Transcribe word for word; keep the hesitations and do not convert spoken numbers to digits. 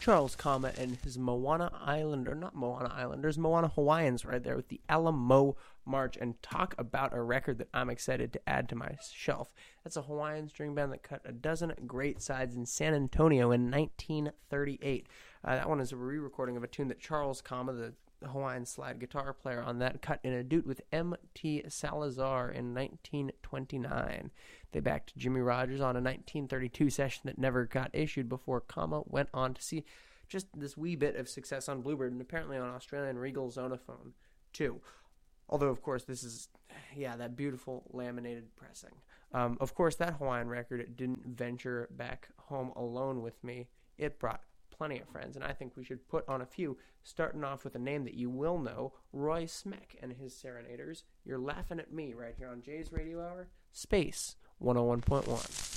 Charles Kama and his Moana Islander, not Moana Islanders, Moana Hawaiians right there with the Alamo March. And talk about a record that I'm excited to add to my shelf. That's a Hawaiian string band that cut a dozen great sides in San Antonio in nineteen thirty-eight. Uh, that one is a re-recording of a tune that Charles Kama, the Hawaiian slide guitar player on that, cut in a duet with M T Salazar in nineteen twenty-nine. They backed Jimmy Rogers on a nineteen thirty-two session that never got issued before Kama went on to see just this wee bit of success on Bluebird and apparently on Australian Regal Zonophone too. Although, of course, this is, yeah, that beautiful laminated pressing. Um, of course, that Hawaiian record, it didn't venture back home alone with me. It brought plenty of friends, and I think we should put on a few, starting off with a name that you will know, Roy Smeck and his Serenaders. You're laughing at me right here on Jay's Radio Hour, Space one oh one point one.